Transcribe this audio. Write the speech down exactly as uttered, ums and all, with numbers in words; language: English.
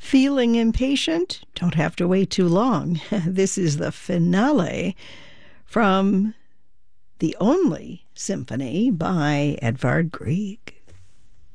Feeling impatient? Don't have to wait too long. This is the finale from the only symphony by Edvard Grieg.